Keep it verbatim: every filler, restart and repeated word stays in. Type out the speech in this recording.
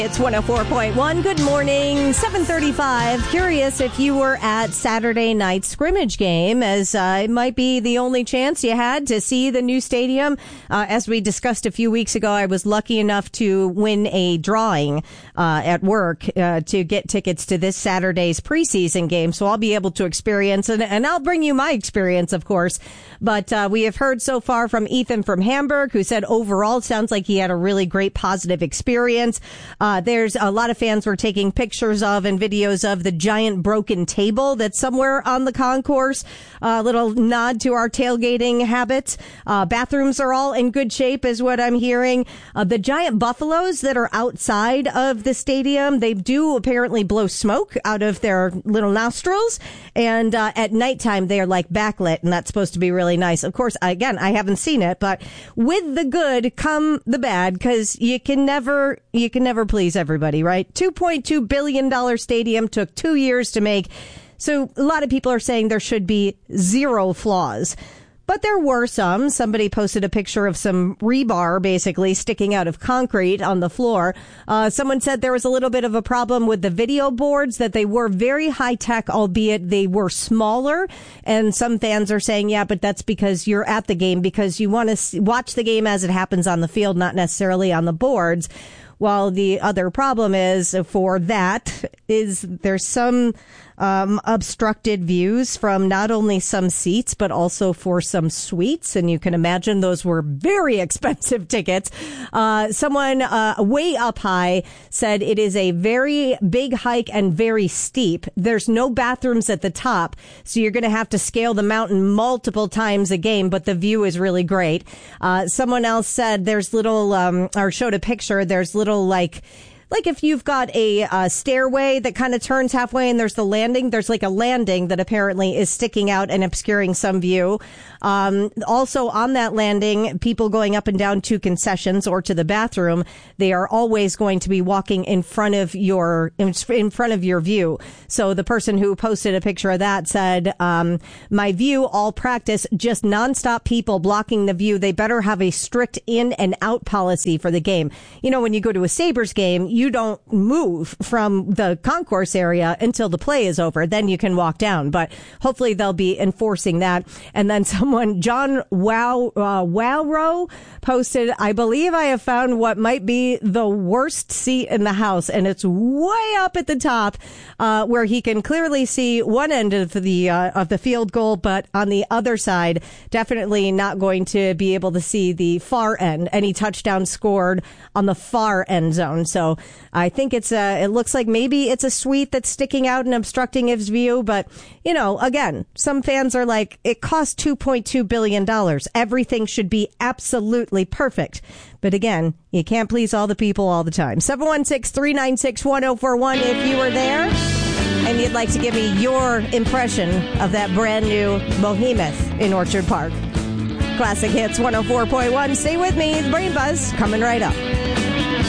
It's one oh four point one. Good morning, seven thirty-five. Curious if you were at Saturday night's scrimmage game, as uh, it might be the only chance you had to see the new stadium. Uh, as we discussed a few weeks ago, I was lucky enough to win a drawing uh, at work uh, to get tickets to this Saturday's preseason game. So I'll be able to experience, and, and I'll bring you my experience, of course. But uh, we have heard so far from Ethan from Hamburg, who said overall it sounds like he had a really great positive experience. Uh, there's a lot of fans were taking pictures of and videos of the giant broken table that's somewhere on the concourse. A uh, little nod to our tailgating habits. Uh, bathrooms are all in good shape, is what I'm hearing. Uh, the giant buffaloes that are outside of the stadium, they do apparently blow smoke out of their little nostrils. And uh, at nighttime, they are like backlit, and that's supposed to be really nice. Of course, again, I haven't seen it, but with the good come the bad, because you can never, you can never please everybody, right? two point two billion dollars stadium took two years to make. So a lot of people are saying there should be zero flaws. But there were some. Somebody posted a picture of some rebar basically sticking out of concrete on the floor. Uh, someone said there was a little bit of a problem with the video boards, that they were very high tech, albeit they were smaller. And some fans are saying, yeah, but that's because you're at the game, because you want to watch the game as it happens on the field, not necessarily on the boards. While the other problem is for that is there's some um, obstructed views from not only some seats, but also for some suites. And you can imagine those were very expensive tickets. Uh, someone uh, way up high said it is a very big hike and very steep. There's no bathrooms at the top, so you're going to have to scale the mountain multiple times a game, but the view is really great. Uh, someone else said there's little, um, or showed a picture, there's little like, like if you've got a uh, stairway that kind of turns halfway and there's the landing, there's like a landing that apparently is sticking out and obscuring some view. Um, also on that landing, people going up and down to concessions or to the bathroom, they are always going to be walking in front of your, in, in front of your view. So the person who posted a picture of that said, um, my view, all practice, just nonstop people blocking the view. They better have a strict in and out policy for the game. You know, when you go to a Sabres game, you don't move from the concourse area until the play is over. Then you can walk down, but hopefully they'll be enforcing that. And then someone, John Wow, uh, Wowrow posted, I believe I have found what might be the worst seat in the house. And it's way up at the top, uh, where he can clearly see one end of the, uh, of the field goal, but on the other side, definitely not going to be able to see the far end. Any touchdown scored on the far end zone. So I think it's a, it looks like maybe it's a suite that's sticking out and obstructing his view. But, you know, again, some fans are like, it costs two point two billion dollars. Everything should be absolutely perfect. But again, you can't please all the people all the time. seven one six, three nine six, one oh four one if you were there and you'd like to give me your impression of that brand new behemoth in Orchard Park. Classic Hits one oh four point one. Stay with me. The Brain Buzz coming right up.